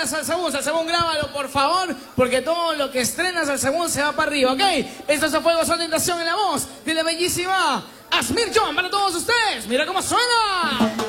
para Salsabún, grábalo, por favor, porque todo lo que estrena Salsabún se va para arriba, ¿ok? Esto es Fuego Sol Tentación en la voz de la bellísima Asmir John para todos ustedes. ¡Mira cómo suena!